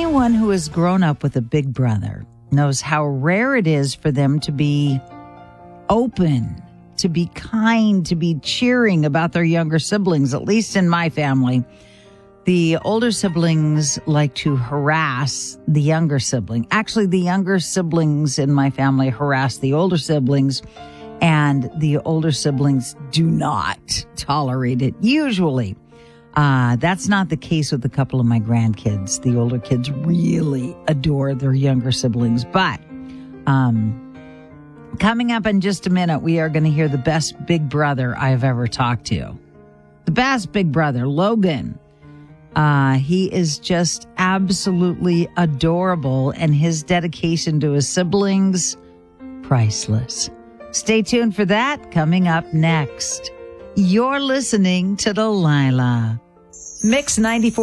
Anyone who has grown up with a big brother knows how rare it is for them to be open, to be kind, to be cheering about their younger siblings. At least in my family, the older siblings like to harass the younger sibling. Actually, the younger siblings in my family harass the older siblings, and the older siblings do not tolerate it. Usually, that's not the case with a couple of my grandkids. The older kids really adore their younger siblings. But coming up in just a minute, we are going to hear the best big brother I've ever talked to. The best big brother, Logan. He is just absolutely adorable, and his dedication to his siblings, priceless. Stay tuned for that coming up next. You're listening to Delilah. Mix 94.